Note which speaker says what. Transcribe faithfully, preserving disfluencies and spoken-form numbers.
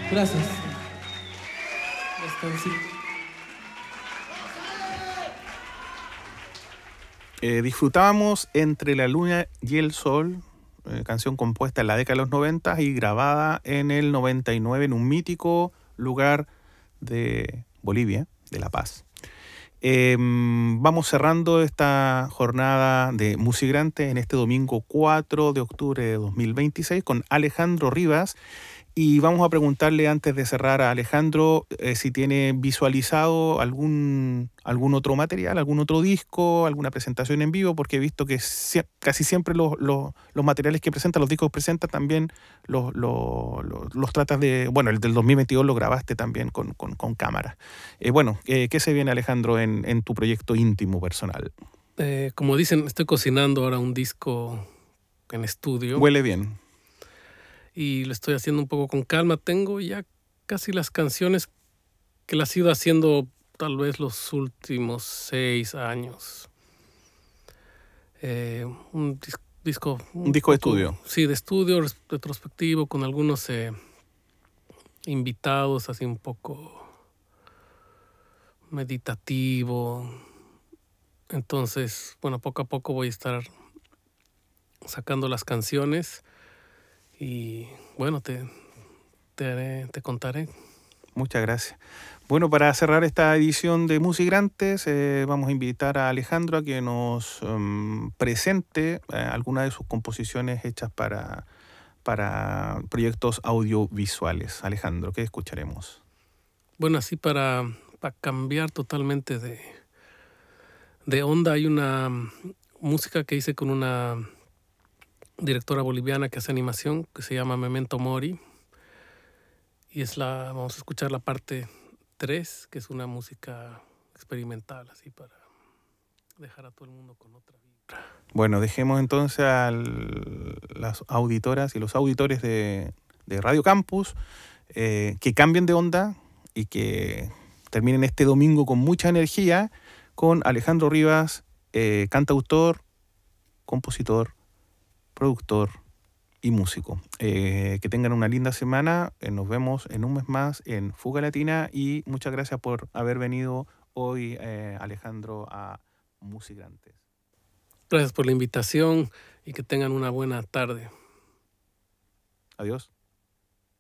Speaker 1: Gracias. Descansito.
Speaker 2: Eh, disfrutábamos Entre la luna y el sol, eh, canción compuesta en la década de los noventa y grabada en el noventa y nueve en un mítico lugar de Bolivia, de La Paz. Eh, vamos cerrando esta jornada de Musigrante en este domingo cuatro de octubre de dos mil veintiséis con Alejandro Rivas. Y vamos a preguntarle antes de cerrar a Alejandro eh, si tiene visualizado algún, algún otro material, algún otro disco, alguna presentación en vivo, porque he visto que sie- casi siempre los, los, los materiales que presenta, los discos que presenta también los, los, los, los tratas de... Bueno, el del dos mil veintidós lo grabaste también con, con, con cámara. Eh, bueno, eh, ¿qué se viene, Alejandro, en, en tu proyecto íntimo personal?
Speaker 3: Eh, como dicen, estoy cocinando ahora un disco en estudio.
Speaker 2: Huele bien.
Speaker 3: Y lo estoy haciendo un poco con calma. Tengo ya casi las canciones que las he ido haciendo tal vez los últimos seis años. Eh, un dis- disco...
Speaker 2: Un, un disco de estudio.
Speaker 3: Sí, de estudio, retrospectivo, con algunos eh, invitados, así un poco meditativo. Entonces, bueno, poco a poco voy a estar sacando las canciones. Y bueno, te, te, haré, te contaré.
Speaker 2: Muchas gracias. Bueno, para cerrar esta edición de Musigrantes, eh, vamos a invitar a Alejandro a que nos um, presente eh, algunas de sus composiciones hechas para, para proyectos audiovisuales. Alejandro, ¿qué escucharemos?
Speaker 3: Bueno, así para, para cambiar totalmente de, de onda, hay una música que hice con una directora boliviana que hace animación, que se llama Memento Mori. Y es la, vamos a escuchar la parte tres, que es una música experimental, así para dejar a todo el mundo con otra vibra.
Speaker 2: Bueno, dejemos entonces a las auditoras y los auditores de, de Radio Campus eh, que cambien de onda y que terminen este domingo con mucha energía con Alejandro Rivas, eh, cantautor, compositor, productor y músico. Eh, que tengan una linda semana. Eh, nos vemos en un mes más en Fuga Latina y muchas gracias por haber venido hoy, eh, Alejandro, a Musigrantes.
Speaker 3: Gracias por la invitación y que tengan una buena tarde.
Speaker 2: Adiós.